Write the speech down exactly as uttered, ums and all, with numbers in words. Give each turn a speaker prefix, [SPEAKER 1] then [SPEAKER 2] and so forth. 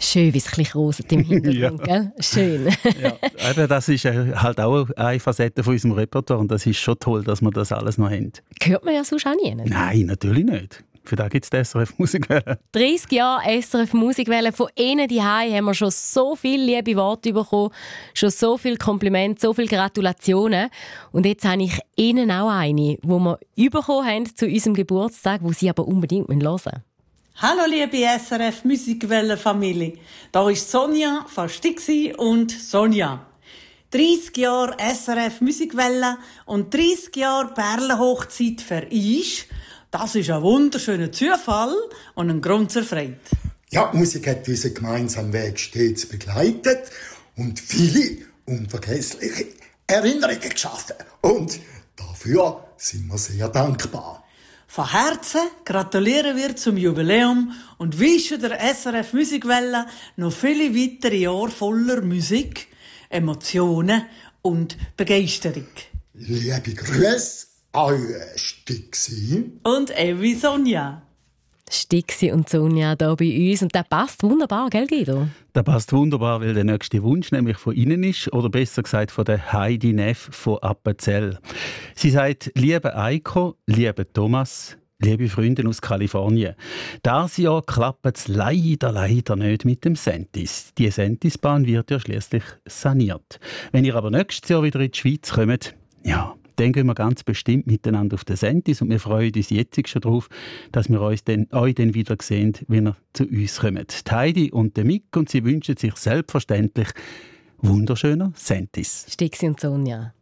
[SPEAKER 1] Schön, wie es ein bisschen roset im Hintergrund,
[SPEAKER 2] Ja.
[SPEAKER 1] gell? Schön.
[SPEAKER 2] Ja, eben, das ist äh, halt auch eine Facette von unserem Repertoire und das ist schon toll, dass wir das alles noch haben.
[SPEAKER 1] Hört man ja sonst auch nie.
[SPEAKER 2] Nein, natürlich nicht. Für das gibt es die S R F Musikwelle.
[SPEAKER 1] dreissig Jahre S R F Musikwelle. Von Ihnen daheim haben wir schon so viele liebe Worte bekommen, schon so viele Komplimente, so viele Gratulationen. Und jetzt habe ich Ihnen auch eine, die wir bekommen haben zu unserem Geburtstag, die Sie aber unbedingt hören müssen.
[SPEAKER 3] Hallo liebe S R F Musikwelle-Familie. Da ist Sonja von Stixi und Sonja. dreissig Jahre S R F Musikwelle und dreissig Jahre Perlenhochzeit für uns. Das ist ein wunderschöner Zufall und ein Grund zur Freude.
[SPEAKER 4] Ja, die Musik hat unseren gemeinsamen Weg stets begleitet und viele unvergessliche Erinnerungen geschaffen. Und dafür sind wir sehr dankbar.
[SPEAKER 3] Von Herzen gratulieren wir zum Jubiläum und wünschen der S R F Musikwelle noch viele weitere Jahre voller Musik, Emotionen und Begeisterung.
[SPEAKER 4] Liebe Grüße, euer Stixi.
[SPEAKER 3] Und Evi Sonja.
[SPEAKER 1] Stixi und Sonja hier bei uns. Und das passt wunderbar, gell Guido?
[SPEAKER 2] Das passt wunderbar, weil der nächste Wunsch nämlich von Ihnen ist, oder besser gesagt von der Heidi Neff von Appenzell. Sie sagt, liebe Eiko, liebe Thomas, liebe Freunde aus Kalifornien, dieses Jahr klappt es leider, leider nicht mit dem Sentis. Die Sentisbahn wird ja schließlich saniert. Wenn ihr aber nächstes Jahr wieder in die Schweiz kommt, ja, dann gehen wir ganz bestimmt miteinander auf den Sentis und wir freuen uns jetzt schon darauf, dass wir euch dann, euch dann wieder sehen, wenn ihr zu uns kommt. Die Heidi und der Mick, und sie wünschen sich selbstverständlich wunderschöner Sentis.
[SPEAKER 1] Stixi und Sonja.